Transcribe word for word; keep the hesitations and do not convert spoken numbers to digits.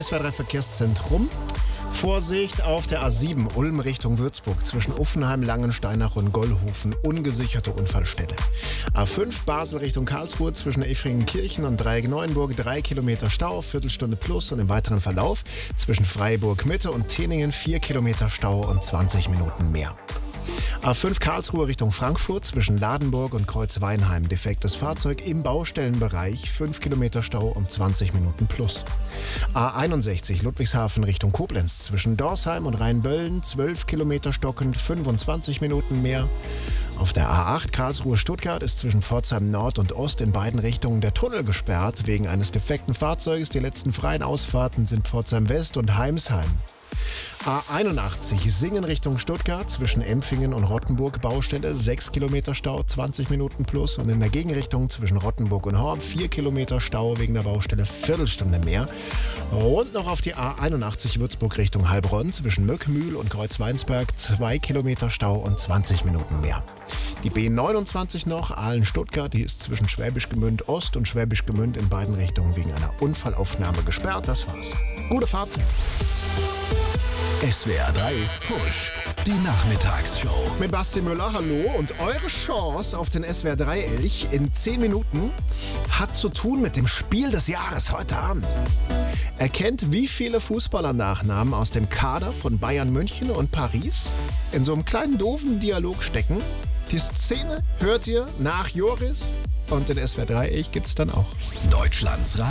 S W R drei Verkehrszentrum. Vorsicht auf der A sieben Ulm Richtung Würzburg zwischen Uffenheim, Langensteinach und Gollhofen. Ungesicherte Unfallstelle. A fünf Basel Richtung Karlsruhe zwischen Efringenkirchen und Dreieck-Neuenburg. Drei Kilometer Stau, Viertelstunde plus und im weiteren Verlauf zwischen Freiburg Mitte und Teningen vier Kilometer Stau und zwanzig Minuten mehr. A fünf Karlsruhe Richtung Frankfurt zwischen Ladenburg und Kreuzweinheim. Defektes Fahrzeug im Baustellenbereich. fünf Kilometer Stau um zwanzig Minuten plus. A einundsechzig Ludwigshafen Richtung Koblenz zwischen Dorsheim und Rheinböllen. zwölf Kilometer stockend, fünfundzwanzig Minuten mehr. Auf der A acht Karlsruhe-Stuttgart ist zwischen Pforzheim Nord und Ost in beiden Richtungen der Tunnel gesperrt wegen eines defekten Fahrzeuges. Die letzten freien Ausfahrten sind Pforzheim West und Heimsheim. A einundachtzig Singen Richtung Stuttgart zwischen Empfingen und Rottenburg Baustelle, sechs Kilometer Stau, zwanzig Minuten plus und in der Gegenrichtung zwischen Rottenburg und Horb vier Kilometer Stau wegen der Baustelle, Viertelstunde mehr. Und noch auf die A einundachtzig Würzburg Richtung Heilbronn zwischen Möckmühl und Kreuzweinsberg, zwei Kilometer Stau und zwanzig Minuten mehr. Die B neunundzwanzig noch, Aalen-Stuttgart, die ist zwischen Schwäbisch Gmünd Ost und Schwäbisch Gmünd in beiden Richtungen wegen einer Unfallaufnahme gesperrt. Das war's. Gute Fahrt! S W R drei Push, die Nachmittagsshow. Mit Basti Müller, hallo. Und eure Chance auf den S W R drei Elch in zehn Minuten hat zu tun mit dem Spiel des Jahres heute Abend. Erkennt, wie viele Fußballer-Nachnamen aus dem Kader von Bayern München und Paris in so einem kleinen doofen Dialog stecken. Die Szene hört ihr nach Joris und den S W R drei Elch gibt's dann auch. Deutschlands